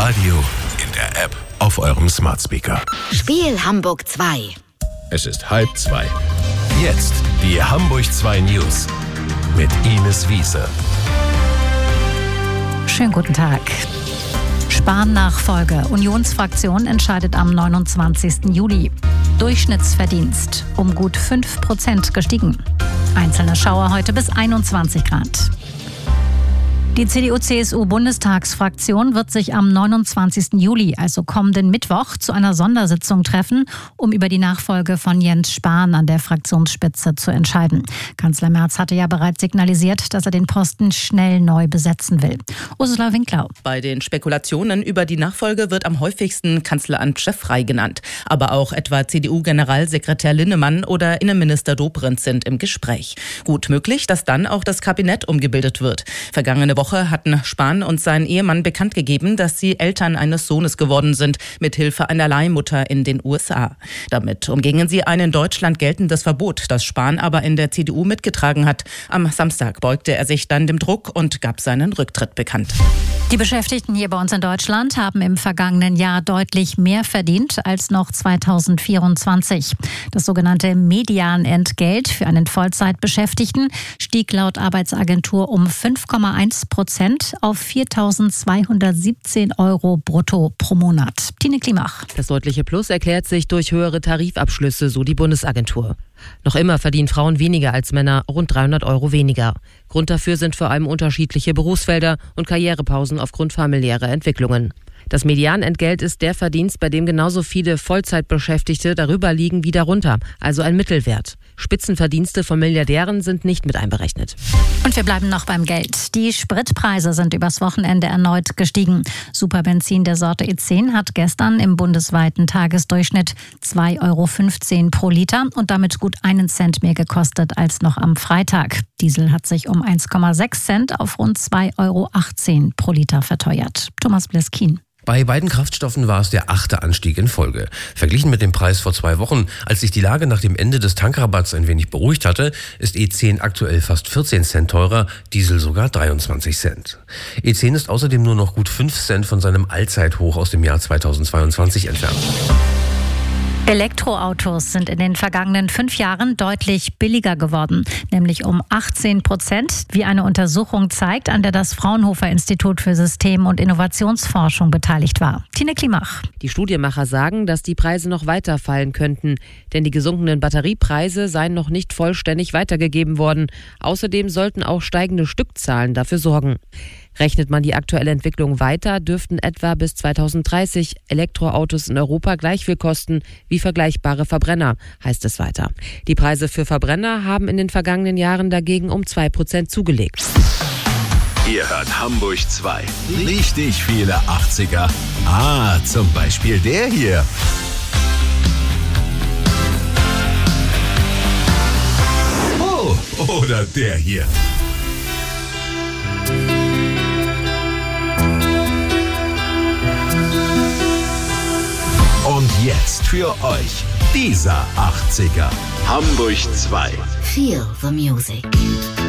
Radio, in der App, auf eurem Smart Speaker. Spiel Hamburg 2. Es ist 1:30. Jetzt die Hamburg 2 News mit Ines Wiese. Schönen guten Tag. Spahn-Nachfolge. Unionsfraktion entscheidet am 29. Juli. Durchschnittsverdienst um gut 5% gestiegen. Einzelne Schauer heute bis 21 Grad. Die CDU-CSU-Bundestagsfraktion wird sich am 29. Juli, also kommenden Mittwoch, zu einer Sondersitzung treffen, um über die Nachfolge von Jens Spahn an der Fraktionsspitze zu entscheiden. Kanzler Merz hatte ja bereits signalisiert, dass er den Posten schnell neu besetzen will. Ursula Winklau. Bei den Spekulationen über die Nachfolge wird am häufigsten Kanzleramt-Chef Frey genannt. Aber auch etwa CDU-Generalsekretär Linnemann oder Innenminister Dobrindt sind im Gespräch. Gut möglich, dass dann auch das Kabinett umgebildet wird. Vergangene Woche hatten Spahn und sein Ehemann bekannt gegeben, dass sie Eltern eines Sohnes geworden sind, mithilfe einer Leihmutter in den USA. Damit umgingen sie ein in Deutschland geltendes Verbot, das Spahn aber in der CDU mitgetragen hat. Am Samstag beugte er sich dann dem Druck und gab seinen Rücktritt bekannt. Die Beschäftigten hier bei uns in Deutschland haben im vergangenen Jahr deutlich mehr verdient als noch 2024. Das sogenannte Medianentgelt für einen Vollzeitbeschäftigten stieg laut Arbeitsagentur um 5,1% auf 4.217 € brutto pro Monat. Tine Klimach. Das deutliche Plus erklärt sich durch höhere Tarifabschlüsse, so die Bundesagentur. Noch immer verdienen Frauen weniger als Männer, rund 300 € weniger. Grund dafür sind vor allem unterschiedliche Berufsfelder und Karrierepausen aufgrund familiärer Entwicklungen. Das Medianentgelt ist der Verdienst, bei dem genauso viele Vollzeitbeschäftigte darüber liegen wie darunter, also ein Mittelwert. Spitzenverdienste von Milliardären sind nicht mit einberechnet. Und wir bleiben noch beim Geld. Die Spritpreise sind übers Wochenende erneut gestiegen. Superbenzin der Sorte E10 hat gestern im bundesweiten Tagesdurchschnitt 2,15 € pro Liter und damit gut 1 Cent mehr gekostet als noch am Freitag. Diesel hat sich um 1,6 Cent auf rund 2,18 € pro Liter verteuert. Thomas Bleskin. Bei beiden Kraftstoffen war es der 8. Anstieg in Folge. Verglichen mit dem Preis vor 2 Wochen, als sich die Lage nach dem Ende des Tankrabatts ein wenig beruhigt hatte, ist E10 aktuell fast 14 Cent teurer, Diesel sogar 23 Cent. E10 ist außerdem nur noch gut 5 Cent von seinem Allzeithoch aus dem Jahr 2022 entfernt. Elektroautos sind in den vergangenen 5 Jahren deutlich billiger geworden, nämlich um 18%, wie eine Untersuchung zeigt, an der das Fraunhofer Institut für System- und Innovationsforschung beteiligt war. Tine Klimach. Die Studienmacher sagen, dass die Preise noch weiter fallen könnten, denn die gesunkenen Batteriepreise seien noch nicht vollständig weitergegeben worden. Außerdem sollten auch steigende Stückzahlen dafür sorgen. Rechnet man die aktuelle Entwicklung weiter, dürften etwa bis 2030 Elektroautos in Europa gleich viel kosten wie vergleichbare Verbrenner, heißt es weiter. Die Preise für Verbrenner haben in den vergangenen Jahren dagegen um 2% zugelegt. Ihr hört Hamburg 2. Richtig viele 80er. Zum Beispiel der hier. Oh, oder der hier. Und jetzt für euch dieser 80er. Hamburg 2. Feel the music.